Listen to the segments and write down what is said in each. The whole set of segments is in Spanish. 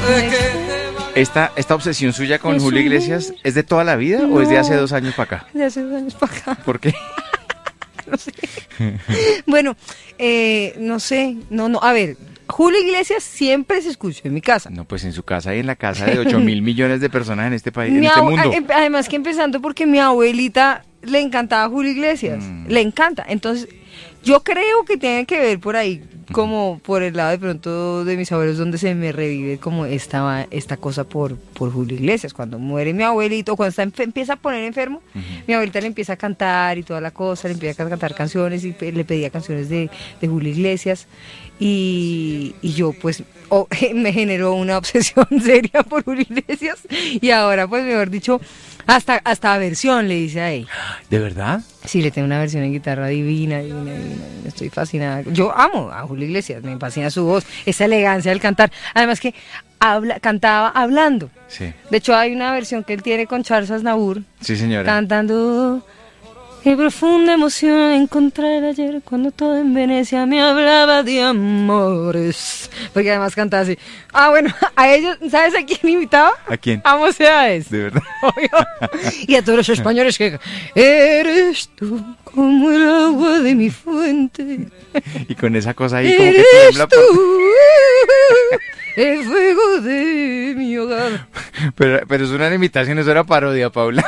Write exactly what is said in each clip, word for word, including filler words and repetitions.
¿Esta, esta obsesión suya con Julio Iglesias es de toda la vida no, o es de hace dos años para acá? De hace dos años para acá. ¿Por qué? No sé. Bueno, eh, no sé, no, no, a ver, Julio Iglesias siempre se escuchó en mi casa. No, pues en su casa y en la casa de ocho mil millones de personas en este país, en este abu- mundo. Además que empezando porque mi abuelita le encantaba Julio Iglesias, mm. le encanta, entonces yo creo que tiene que ver por ahí, como por el lado de pronto de mis abuelos, donde se me revive como esta, esta cosa por, por Julio Iglesias. Cuando muere mi abuelito, cuando está, empieza a poner enfermo, uh-huh. mi abuelita le empieza a cantar y toda la cosa, le empieza a cantar canciones y le pedía canciones de, de Julio Iglesias. Y, y yo pues oh, me generó una obsesión seria por Julio Iglesias y ahora pues mejor dicho hasta hasta versión le hice a él. ¿De verdad? Sí, le tengo una versión en guitarra divina, divina, divina, estoy fascinada. Yo amo a Julio Iglesias, me fascina su voz, esa elegancia del cantar, además que habla, cantaba hablando. Sí. De hecho hay una versión que él tiene con Charles Aznavour. Sí, señora. Cantando... Qué profunda emoción encontrar ayer cuando todo en Venecia me hablaba de amores. Porque además cantaba así. Ah, bueno, a ellos, ¿sabes a quién imitaba? ¿A quién? A Mocedades. De verdad. Y a todos los españoles que... Eres tú como el agua de mi fuente. Y con esa cosa ahí como que Eres tiembla por... tú el fuego de mi hogar. Pero, pero es una imitación, eso era parodia, Paula.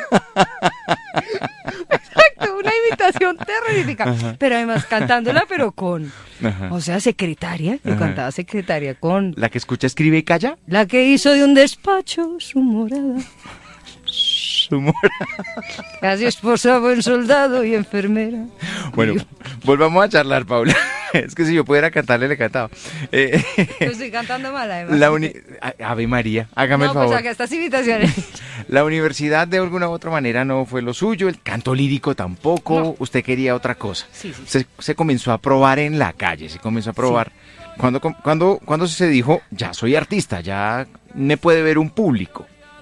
Exacto, una imitación terrorífica. Ajá. Pero además cantándola, pero con, Ajá. o sea, secretaria. Yo Ajá. cantaba secretaria con... ¿La que escucha, escribe y calla? La que hizo de un despacho su morada. Su morada. Casi esposa, buen soldado y enfermera. Bueno, y... volvamos a charlar, Paula. Es que si yo pudiera cantarle, le cantaba. Eh, Yo estoy cantando mal, además. La uni... Ave María, hágame no, el favor. No, pues acá estas imitaciones. La universidad, de alguna u otra manera, no fue lo suyo. El canto lírico tampoco. No. Usted quería otra cosa. Sí, sí. Se, se comenzó a probar en la calle, se comenzó a probar. Sí. Cuando, cuando, cuando se dijo, ya soy artista, ya me puede ver un público.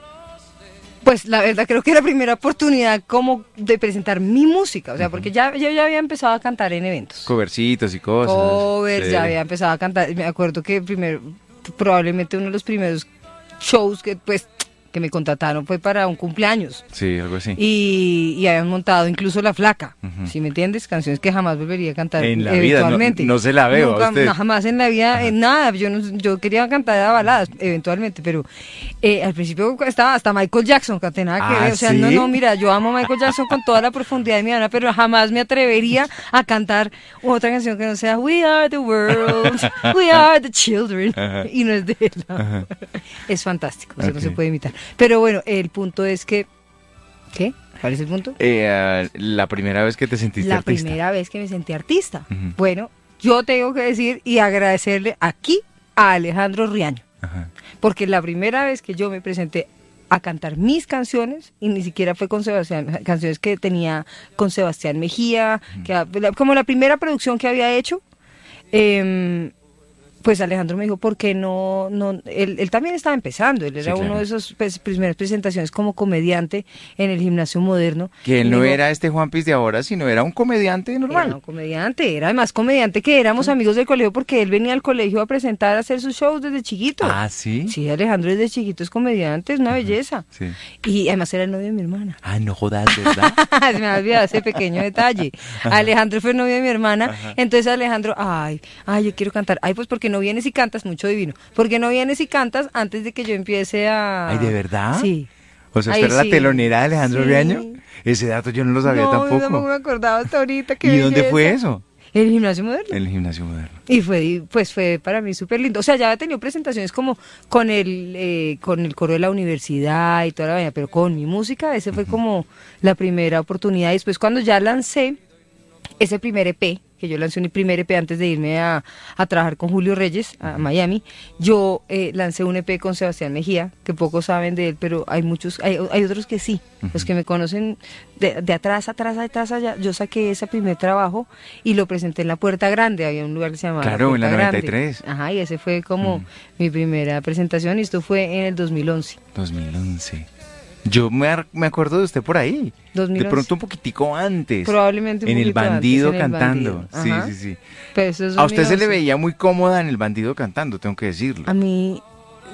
Pues la verdad creo que era la primera oportunidad como de presentar mi música, o sea, uh-huh. porque ya yo ya había empezado a cantar en eventos. Covercitos y cosas. Covers, sí. Ya había empezado a cantar, me acuerdo que primero, probablemente uno de los primeros shows que pues que me contrataron fue para un cumpleaños. Sí, algo así. Y, y habían montado incluso La Flaca, uh-huh. ¿sí me entiendes? Canciones que jamás volvería a cantar en la eventualmente. Vida, no, no se la veo Nunca, a usted. No, jamás en la vida, en nada. Yo no, yo quería cantar a baladas eventualmente, pero eh, al principio estaba hasta Michael Jackson, canté nada que ¿Ah, ver. O sea, sí? no, no, mira, yo amo a Michael Jackson con toda la profundidad de mi alma, pero jamás me atrevería a cantar otra canción que no sea We Are the World, We Are the Children, uh-huh. y no es de él. No. Uh-huh. Es fantástico, eso okay. no se puede imitar. Pero bueno, el punto es que... ¿Qué? ¿Cuál es el punto? Eh, uh, la primera vez que te sentiste la artista. La primera vez que me sentí artista. Uh-huh. Bueno, yo tengo que decir y agradecerle aquí a Alejandro Riaño. Uh-huh. Porque la primera vez que yo me presenté a cantar mis canciones, y ni siquiera fue con Sebastián, canciones que tenía con Sebastián Mejía, uh-huh. que, como la primera producción que había hecho, eh, pues Alejandro me dijo, ¿por qué no? no él, él también estaba empezando, él era sí, claro. uno de esos pues, primeras presentaciones como comediante en el Gimnasio Moderno. Que él no dijo, era este Juan Piz de ahora, sino era un comediante normal. Era un comediante, era además comediante que éramos sí. amigos del colegio porque él venía al colegio a presentar, a hacer sus shows desde chiquito. Ah, ¿sí? Sí, Alejandro desde chiquito es comediante, es una uh-huh. belleza. Sí. Y además era el novio de mi hermana. Ah, no jodas, ¿verdad? Se me ha olvidado ese pequeño detalle. Ajá. Alejandro fue el novio de mi hermana, Ajá. entonces Alejandro, ay, ay, yo quiero cantar. Ay, pues porque no vienes y cantas mucho. Mucho divino, porque no vienes y cantas antes de que yo empiece a... Ay, ¿de verdad? Sí. O sea, ¿usted era sí. la telonera de Alejandro sí. Riaño? Ese dato yo no lo sabía no, tampoco. No, me acordaba hasta ahorita. ¿Y dónde fue eso? En el Gimnasio Moderno. En el Gimnasio Moderno. Y fue, pues fue para mí súper lindo. O sea, ya había tenido presentaciones como con el, eh, con el coro de la universidad y toda la vaina, pero con mi música, ese fue uh-huh. como la primera oportunidad. Y después cuando ya lancé ese primer E P, que yo lancé un primer E P antes de irme a, a trabajar con Julio Reyes a Miami, yo eh, lancé un E P con Sebastián Mejía, que pocos saben de él, pero hay muchos, hay, hay otros que sí, uh-huh. los que me conocen de, de atrás, atrás, atrás, allá. Yo saqué ese primer trabajo y lo presenté en la Puerta Grande, había un lugar que se llamaba Claro, la Puerta en la noventa y tres. tres. Ajá, y ese fue como uh-huh. mi primera presentación y esto fue en el dos mil once. dos mil once. Yo me, ar- me acuerdo de usted por ahí. dos mil once. De pronto un poquitico antes. Probablemente un En el bandido antes, en el cantando. Bandido. Sí, sí, sí. Pero eso es A usted se le veía veía muy cómoda en el bandido cantando, tengo que decirlo. A mí,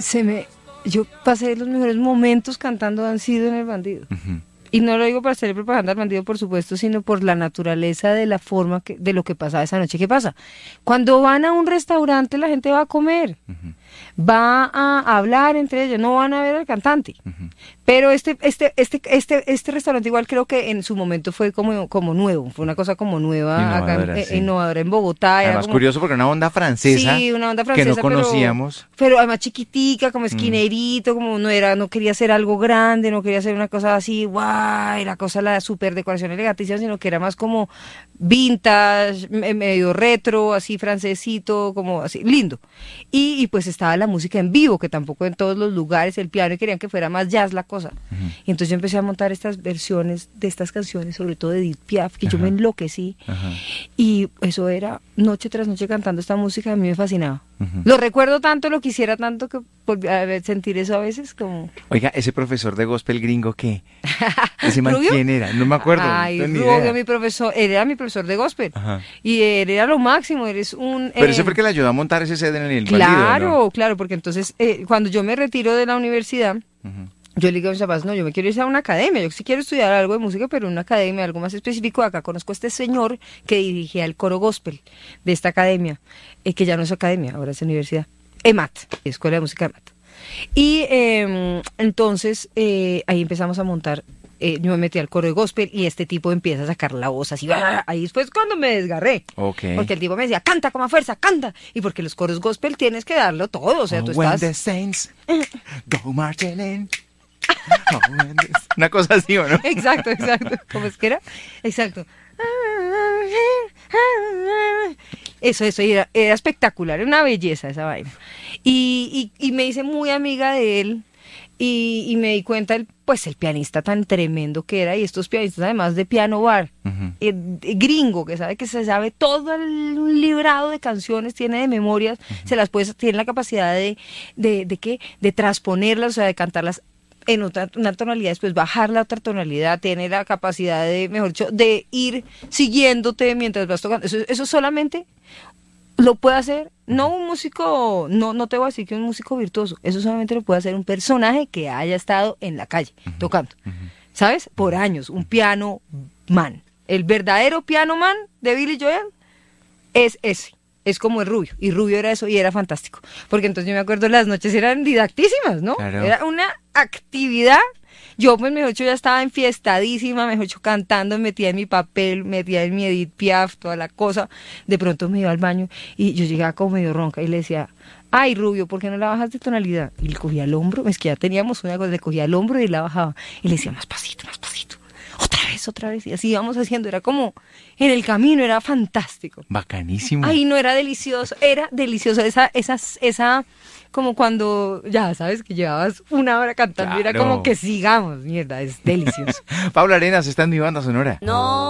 se me, yo pasé los mejores momentos cantando Han sido en El Bandido. Ujú. Y no lo digo para hacer propaganda al bandido, por supuesto, sino por la naturaleza de la forma que, de lo que pasaba esa noche. ¿Qué pasa? Cuando van a un restaurante, la gente va a comer, Ujú. va a hablar entre ellos, no van a ver al cantante. Ujú. Pero este, este, este, este, este restaurante igual creo que en su momento fue como, como nuevo, fue una cosa como nueva, Innovadora, acá, en, sí. innovadora en Bogotá. Era Además, como, curioso porque una onda francesa, sí, una onda francesa, que no conocíamos. Pero, pero además chiquitica, como esquinerito, como no era, no quería hacer algo grande, no quería hacer una cosa así, guay, la cosa, la super decoración elegantísima, sino que era más como vintage, me- medio retro, así francesito, como así, lindo. Y, y pues estaba la música en vivo, que tampoco en todos los lugares, el piano, y querían que fuera más jazz la cosa. Ujú. Y entonces yo empecé a montar estas versiones de estas canciones, sobre todo de Edith Piaf, que yo Ajá. me enloquecí. Ajá. Y eso era noche tras noche cantando esta música, a mí me fascinaba. Ujú. Lo recuerdo tanto, lo quisiera tanto que volví a ver- sentir eso a veces como... Oiga, ese profesor de gospel gringo, ¿qué? ¿Ese man ¿Rubio? quién era? No me acuerdo. Ay, no tengo ni Rubio, idea. mi profesor, él era mi profesor de gospel. Ajá. Y él era lo máximo, él es un... Pero eh, ese fue el que le ayudó a montar ese set en el Claro, Bandido, ¿no? claro, porque entonces eh, cuando yo me retiro de la universidad, Ujú. yo le digo a mis papás, no, yo me quiero ir a una academia, yo sí quiero estudiar algo de música, pero una academia, algo más específico. Acá conozco a este señor que dirigía el coro gospel de esta academia, eh, que ya no es academia, ahora es universidad, EMAT, Escuela de Música EMAT. Y eh, entonces eh, ahí empezamos a montar, eh, yo me metí al coro de gospel y este tipo empieza a sacar la voz así, ¡ah! Ahí después cuando me desgarré. Ok. Porque el tipo me decía, canta con más fuerza, canta. Y porque los coros gospel tienes que darlo todo, o sea, Oh, tú when estás... the saints go marching in. Oh, when the- Una cosa así, ¿o no? Exacto, exacto. ¿Cómo es que era? Exacto. Eso, eso, y era, era espectacular, era una belleza esa vaina. Y, y, y me hice muy amiga de él y, y me di cuenta, el, pues el pianista tan tremendo que era, y estos pianistas además de piano bar, Ujú. eh, eh, gringo, que sabe que se sabe todo el librado de canciones, tiene de memorias, se las puede, tiene la capacidad de, de, de qué, de transponerlas, o sea, de cantarlas en otra una tonalidad, después bajar la otra tonalidad, tiene la capacidad de, mejor dicho, de ir siguiéndote mientras vas tocando. Eso, eso solamente lo puede hacer, no un músico, no, no te voy a decir que un músico virtuoso, eso solamente lo puede hacer un personaje que haya estado en la calle tocando, ¿sabes? Por años, un piano man. El verdadero piano man de Billy Joel es ese. Es como el Rubio, y Rubio era eso y era fantástico, porque entonces yo me acuerdo las noches eran didactísimas, ¿no? Claro. Era una actividad, yo pues mejor dicho ya estaba enfiestadísima, mejor dicho cantando, metía en mi papel, metía en mi Edith Piaf, toda la cosa, de pronto me iba al baño y yo llegaba como medio ronca y le decía, ay Rubio, ¿por qué no la bajas de tonalidad? Y le cogía el hombro, es que ya teníamos una cosa, le cogía el hombro y la bajaba, y le decía más pasito, más pasito, otra vez, otra vez, y así íbamos haciendo, era como en el camino, era fantástico. Bacanísimo. Ay, no era delicioso, era delicioso, esa, esa, esa, como cuando, ya sabes, que llevabas una hora cantando, y era Claro. como que sigamos, mierda, es delicioso. Paula Arenas está en mi banda sonora. No.